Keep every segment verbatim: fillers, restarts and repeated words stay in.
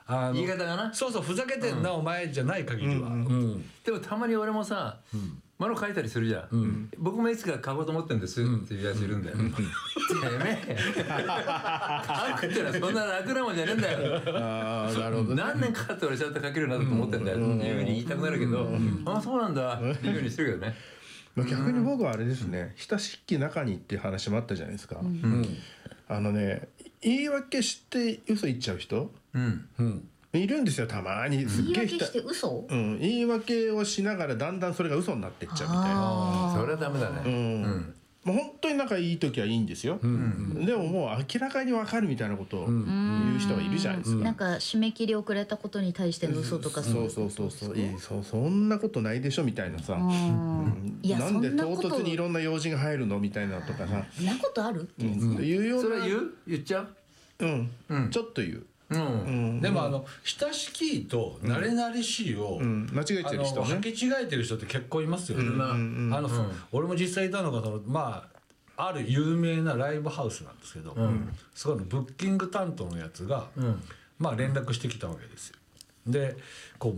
あの言い方がな。 そうそう、ふざけてんな、お前じゃない限りは、 うんうん、 でもたまに俺もさ、もの書いたりするじゃん、うん、僕もいつか書こうと思ってるんですっていうやついるんだよ、うん、てめえ書くってのはそんな楽なもんじゃねえんだよあなるほど、ね、何年かかって俺ちゃんと書けるようになったと思ってんだよっていうふうに言いたくなるけど、あそうなんだっていうふうにしてるけどね。 逆に僕はあれですね、親しき中にっていう話もあったじゃないですか、うん、あのね言い訳して嘘言っちゃう人、うんうん、いるんですよたまに。 すっげえ言い訳して嘘、 うん、言い訳をしながらだんだんそれが嘘になってっちゃうみたいな。 それはダメだね、うんうんもう本当に仲いい時はいいんですよ、うんうん、でももう明らかに分かるみたいなことを言う人がいるじゃないですか、 うん、なんか締め切り遅れたことに対しての嘘とか、 そうそうそうそういいそそんなことないでしょみたいなさ、うん、いやなんで唐突にいろんな用事が入るのみたいなとかさ、 そんなことあるっていう、 うん、いうような。 それは言う言っちゃう、 うん、うん、ちょっと言う。 うんうん、でもあの親しきと慣れ慣れしいを、うんうん、 間違えてる人ね、 履き違えてる人って結構いますよね、うんうんうん、あの、うん、俺も実際いたのがそのまあある有名なライブハウスなんですけど、うん、そこのブッキング担当のやつが、うん、まあ連絡してきたわけですよ。でこう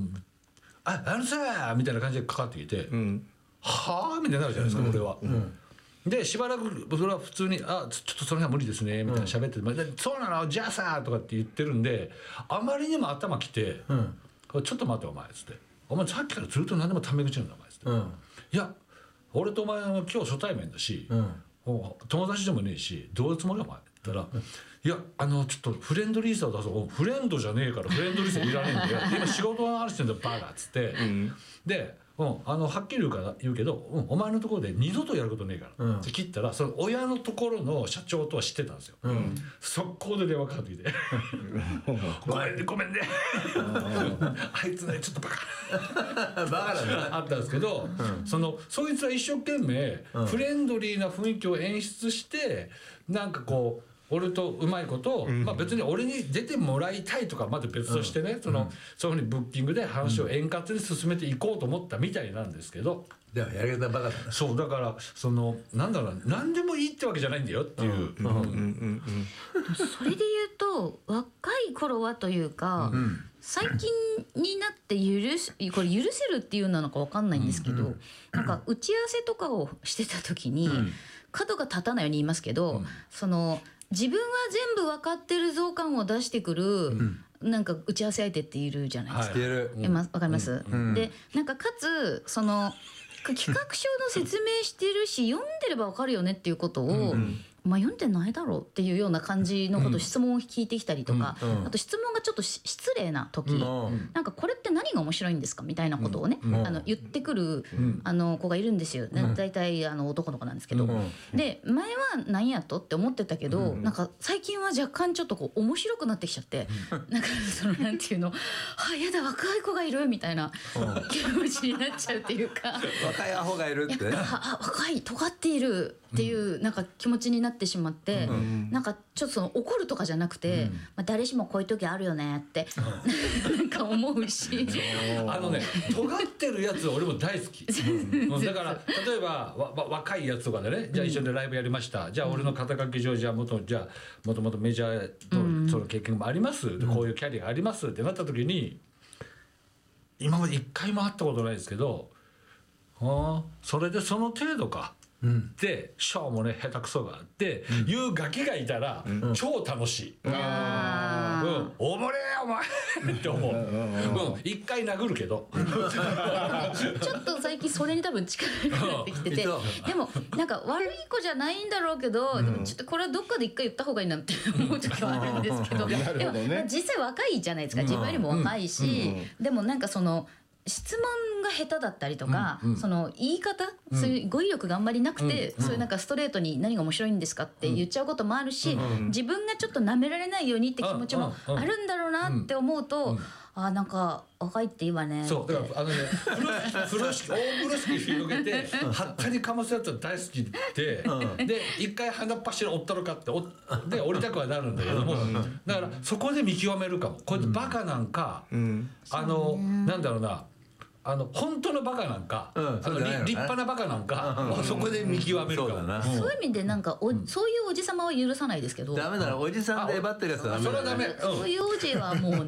「ああのさ」みたいな感じでかかってきて「うん、はあ?」みたいになるじゃないですか、うん、俺は。うんでしばらくそれは普通に「あちょっとそれは無理ですね」みたいな喋ってて、うん、そうなのじゃあさ」とかって言ってるんで、あまりにも頭きて「うん、ちょっと待ってお前」っつって「お前さっきからずっと何でもタメ口なんだお前」っつって、うん、いや俺とお前は今日初対面だし、うん、友達でもねえしどういうつもりお前」って言ったら「うん、いやあのちょっとフレンドリーさを出そう」「フレンドじゃねえからフレンドリーさいらねえんだよ今仕事の話してんだよバカ」っつって、うん、でうん、あのはっきり言うから言うけど、うん、お前のところで二度とやることねえから、うん、って切ったらその親のところの社長とは知ってたんですよ、うん、速攻で電話かかってきてごめんねごめんねあいつねちょっとバカバカだねあったんですけど、うん、そのそいつは一生懸命、うん、フレンドリーな雰囲気を演出してなんかこう俺とうまいこと、うんまあ、別に俺に出てもらいたいとかまた別としてね、うん、その、うん、そういうふうにブッキングで話を円滑に進めていこうと思ったみたいなんですけど、 でもやり方バカだな。 そうだからそのなんだろうな何でもいいってわけじゃないんだよっていう。 それで言うと若い頃はというか、うん、最近になって許すこれ許せるっていうのか分かんないんですけど、うんうん、なんか打ち合わせとかをしてた時に、うん、角が立たないように言いますけど、うん、その自分は全部分かってる増感を出してくる、うん、なんか打ち合わせ相手っているじゃないですか。はい、うん、分かります、うん、でなんかかつその企画書の説明してるし読んでれば分かるよねっていうことを、うんまあ、読んでないだろうっていうような感じのことを質問を聞いてきたりとか、うん、あと質問がちょっと失礼な時、うん、なんかこれって何が面白いんですかみたいなことをね、うん、あの言ってくる、うん、あの子がいるんですよ、うん、大体あの男の子なんですけど、うん、で前は何やとって思ってたけど、うん、なんか最近は若干ちょっとこう面白くなってきちゃって、うん、なんかそのなんていうのあやだ若い子がいるみたいな気持ちになっちゃうっていうか若いアホがいるってあ若い尖っているっていうなんか気持ちになってしまって、うん、なんかちょっとその怒るとかじゃなくて、うんまあ、誰しもこういう時あるよねって、うん、なんか思うしあのね尖ってるやつ俺も大好き、うん、だから例えばわわ若いやつとかでねじゃあ一緒にライブやりました、うん、じゃあ俺の肩書き上じゃあもとじゃあもともとメジャーのその経験もあります、うん、こういうキャリアがありますってなった時に今まで一回も会ったことないですけどあそれでその程度かうん、でショーもね下手くそがあって、うん、いうガキがいたら、うん、超楽しい、うん、あうん、おもれーお前って思う、うん、一回殴るけどちょっと最近それに多分力が入ってきててでもなんか悪い子じゃないんだろうけど、うん、でもちょっとこれはどっかで一回言った方がいいなって思う時はあるんですけど、うん、でも、ね、実際若いじゃないですか自分よりも若いし、うんうん、でもなんかその質問が下手だったりとか、うんうん、その言い方、うん、そういう語彙力があんまりなくて、うん、そういうなんかストレートに何が面白いんですかって言っちゃうこともあるし、うん、自分がちょっと舐められないようにって気持ちもあるんだろうなって思うと、うんうん、あなんか若いっていいわねって。 そうだからあのね風呂敷大風呂敷広げてはったりかますやつは大好きで、うん、で一回鼻っ柱折ったろかっておで折りたくはなるんだけどもだからそこで見極めるかもこいつバカなんか、うん、あの、ね、なんだろうなあの本当のバカなんか、うん、あの立派なバカなんか、うん、そこで見極めるから、 うん、そういう意味でなんかお、うん、そういうおじさまは許さないですけどダメだなおじさんでえばってるやつはダメだ、ね、 それはダメ、うん、 そういうおじはもう